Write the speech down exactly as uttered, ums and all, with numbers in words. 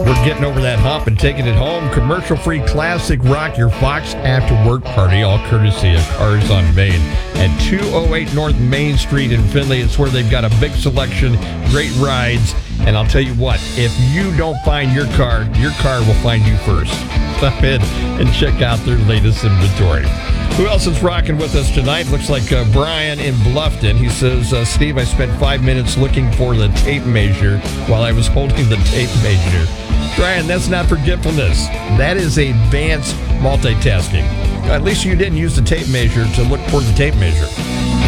We're getting over that hump and taking it home. Commercial-free classic rock, your Fox After Work Party, all courtesy of Cars on Main at two oh eight North Main Street in Findlay. It's where they've got a big selection, great rides, and I'll tell you what, if you don't find your car, your car will find you first. Stop in and check out their latest inventory. Who else is rocking with us tonight? Looks like uh, Brian in Bluffton. He says, uh, Steve, I spent five minutes looking for the tape measure while I was holding the tape measure. Brian, that's not forgetfulness. That is advanced multitasking. At least you didn't use the tape measure to look for the tape measure.